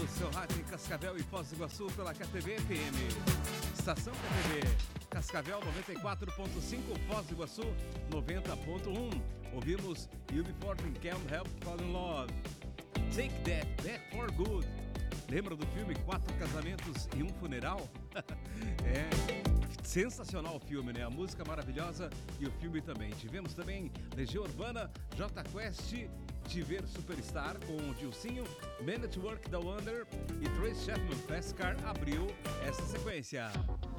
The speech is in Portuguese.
do seu rádio em Cascavel e Foz do Iguaçu pela KTV FM. Estação KTV, Cascavel 94.5, Foz do Iguaçu 90.1. Ouvimos UB40 Can't Help Fall in Love. Take That Back for Good. Lembra do filme Quatro Casamentos e um Funeral? É sensacional o filme, né? A música maravilhosa e o filme também. Tivemos também Legião Urbana, J Quest, Te Ver Superstar com o Dilcinho, Man at Work da Wonder e Trace Chapman, Fast Car abriu essa sequência.